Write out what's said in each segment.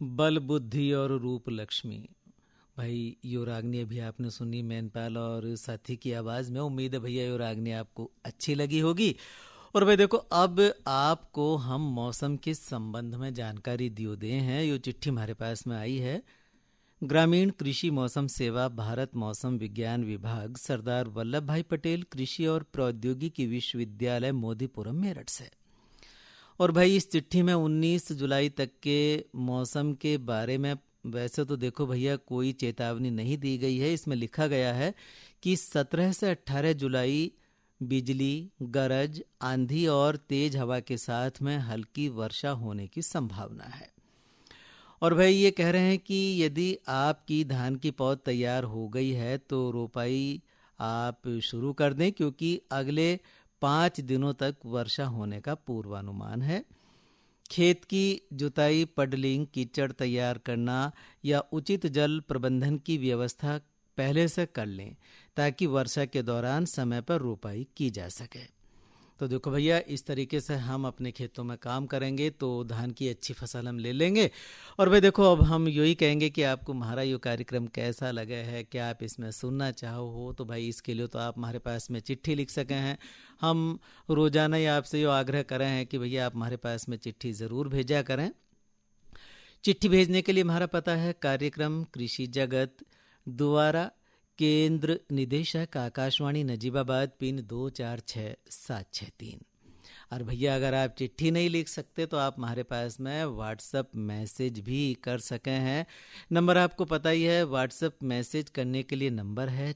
बल बुद्धि और रूप लक्ष्मी। भाई यो रागनी अभी आपने सुनी मैनपाल और साथी की आवाज में। उम्मीद है भैया यो रागनी आपको अच्छी लगी होगी। और भाई देखो, अब आपको हम मौसम के संबंध में जानकारी दियो दे हैं। यो चिट्ठी हमारे पास में आई है ग्रामीण कृषि मौसम सेवा, भारत मौसम विज्ञान विभाग, सरदार वल्लभ भाई पटेल कृषि और प्रौद्योगिकी विश्वविद्यालय, मोदीपुरम, मेरठ से। और भाई इस चिट्ठी में 19 जुलाई तक के मौसम के बारे में वैसे तो देखो भैया कोई चेतावनी नहीं दी गई है। इसमें लिखा गया है कि 17 से 18 जुलाई बिजली, गरज, आंधी और तेज हवा के साथ में हल्की वर्षा होने की संभावना है। और भाई ये कह रहे हैं कि यदि आपकी धान की पौध तैयार हो गई है तो रोपाई आप शुरू कर दें, क्योंकि अगले 5 दिनों तक वर्षा होने का पूर्वानुमान है। खेत की जुताई, पडलिंग, कीचड़ तैयार करना या उचित जल प्रबंधन की व्यवस्था पहले से कर लें ताकि वर्षा के दौरान समय पर रोपाई की जा सके। तो देखो भैया, इस तरीके से हम अपने खेतों में काम करेंगे तो धान की अच्छी फसल हम ले लेंगे। और भाई देखो, अब हम यही कहेंगे कि आपको हमारा ये कार्यक्रम कैसा लगा है, क्या आप इसमें सुनना चाहो हो, तो भाई इसके लिए तो आप हमारे पास में चिट्ठी लिख सके हैं। हम रोजाना ही आपसे ये आग्रह करें हैं कि भैया आप हमारे पास में चिट्ठी ज़रूर भेजा करें। चिट्ठी भेजने के लिए हमारा पता है कार्यक्रम कृषि जगत, द्वारा केंद्र निदेशक, आकाशवाणी नजीबाबाद, पिन 246763। और भैया अगर आप चिट्ठी नहीं लिख सकते तो आप हमारे पास में व्हाट्सएप मैसेज भी कर सके हैं। नंबर आपको पता ही है। व्हाट्सएप मैसेज करने के लिए नंबर है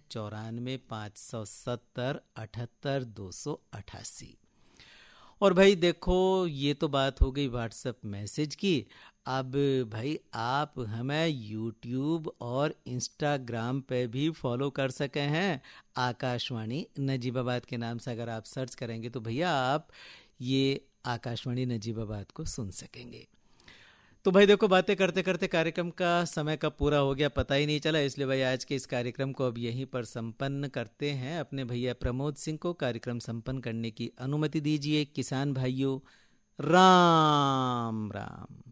94 570 78 288। और भाई देखो, ये तो बात हो गई व्हाट्सएप मैसेज की। अब भाई आप हमें यूट्यूब और इंस्टाग्राम पे भी फॉलो कर सके हैं। आकाशवाणी नजीबाबाद के नाम से अगर आप सर्च करेंगे तो भैया आप ये आकाशवाणी नजीबाबाद को सुन सकेंगे। तो भाई देखो, बातें करते करते कार्यक्रम का समय कब पूरा हो गया पता ही नहीं चला। इसलिए भाई आज के इस कार्यक्रम को अब यहीं पर संपन्न करते हैं। अपने भैया प्रमोद सिंह को कार्यक्रम संपन्न करने की अनुमति दीजिए। किसान भाइयों, राम राम।